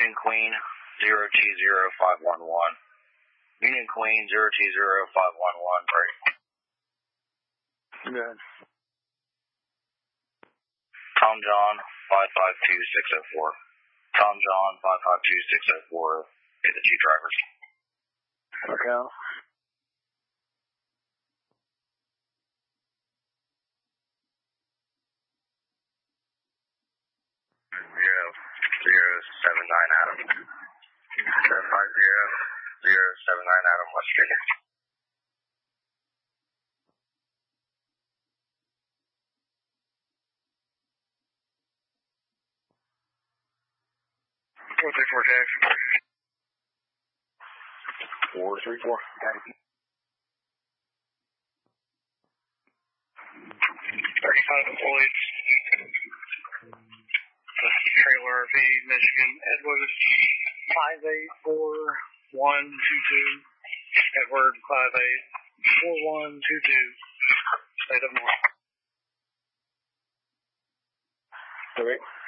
Union Queen 0T0511. Union Queen 0T0511, break. Good. Tom John 552604. Tom John 552604. Hey, the two drivers. Okay. Zero 079 Adam. 50079 Adam, West Virginia. Four 434 Jackson. 434. Got it. 35 employees. Trailer RV, Michigan, Edward 584122. Edward 584122. State of North. Okay.